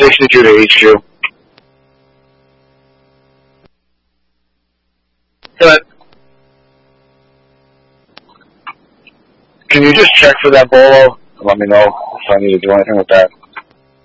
62 to HQ. But can you just check for that bolo? Let me know if I need to do anything with that.